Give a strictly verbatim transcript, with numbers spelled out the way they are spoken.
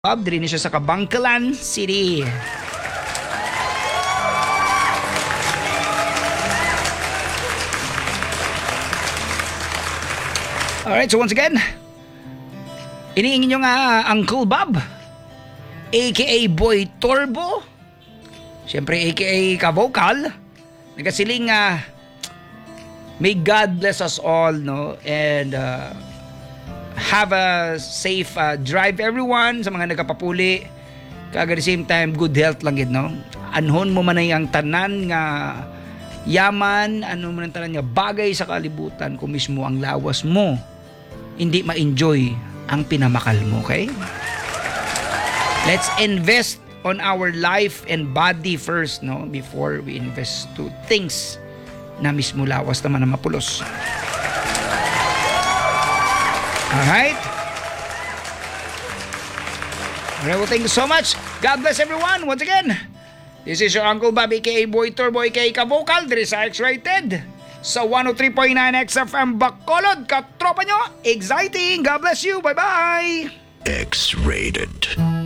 Bob, diri na siya sa Kabangkalan City. Alright, so once again, iniingin nyo nga Uncle Bob, a k a. Boy Turbo, siyempre a k a. Ka-Vocal, nagkasiling nga, uh, may God bless us all, no? And, uh, have a safe uh, drive everyone sa mga nagkapapuli. Kaga the same time, good health lang gid, no? Anhon mo man ay ang tanan nga yaman, ano man ang tanan nga bagay sa kalibutan kung mismo ang lawas mo hindi ma-enjoy ang pinamakal mo, okay? Let's invest on our life and body first, no? Before we invest to things na mismo lawas naman na mapulos. Alright? Alright, well, thank you so much. God bless everyone. Once again, this is your Uncle Bob, a k a. Boy Turbo, a k a. Ka-Vocal. There is X-Rated sa one oh three point nine X F M Bacolod. Katropa nyo, exciting. God bless you. Bye-bye. X-Rated.